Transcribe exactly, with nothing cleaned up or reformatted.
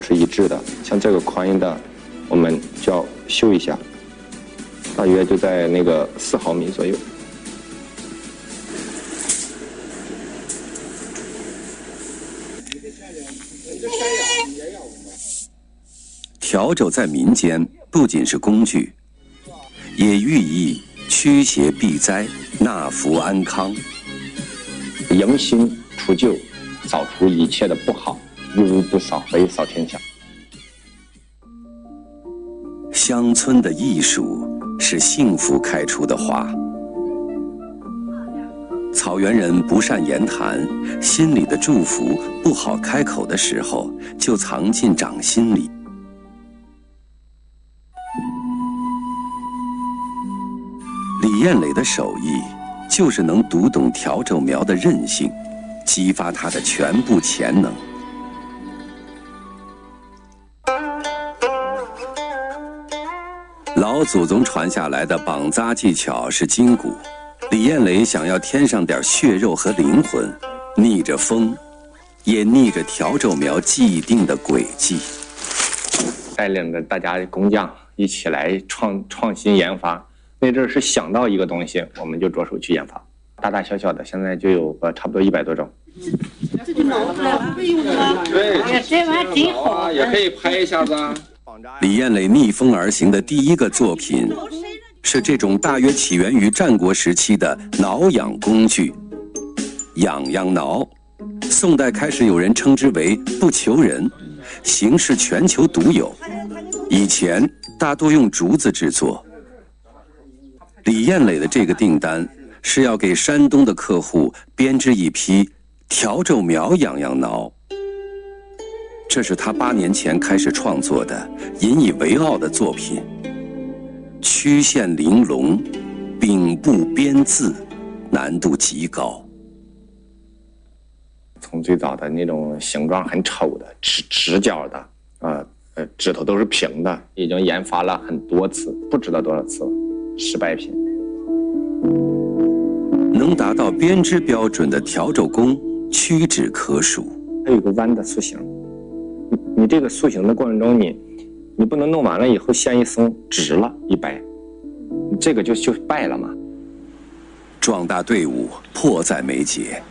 是一致的。像这个宽音的，我们就要修一下，大约就在那个四毫米左右。 笤帚在民间不仅是工具，也寓意驱邪避灾、纳福安康。 迎新除旧，扫除一切的不好，一屋不扫，何以扫天下？ 乡村的艺术是幸福开出的花。草原人不善言谈，心里的祝福不好开口的时候，就藏进掌心里。李艳蕾的手艺就是能读懂笤帚苗的韧性，激发它的全部潜能。老祖宗传下来的绑扎技巧是筋骨，李艳蕾想要添上点血肉和灵魂，逆着风，也逆着笤帚苗既定的轨迹， 带领着大家工匠一起来创创新研发。那阵儿是想到一个东西，我们就着手去研发，大大小小的，现在就有个差不多一百多种。 这就弄出来了，不用了。对，这玩意儿真好， 也可以拍一下子啊。 李艳蕾逆风而行的第一个作品，是这种大约起源于战国时期的挠痒工具——痒痒挠。宋代开始有人称之为不求人，形式全球独有。以前大多用竹子制作。李艳蕾的这个订单是要给山东的客户编织一批笤帚苗痒痒挠。这是他八年前开始创作的引以为傲的作品，曲线玲珑，柄部编字，难度极高。 从最早的那种形状很丑的直直角的，呃呃，指头都是平的，已经研发了很多次，不知道多少次了，失败品。 能达到编织标准的笤帚工屈指可数。 还有一个弯的塑形，你你这个塑形的过程中，你你不能弄完了以后线一松直了一掰，这个就就败了嘛。 壮大队伍迫在眉睫。